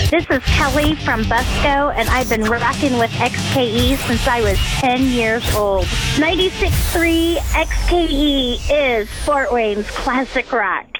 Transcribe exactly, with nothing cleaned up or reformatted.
This is Kelly from Busco, and I've been rocking with X K E since I was ten years old. ninety-six point three X K E is Fort Wayne's classic rock.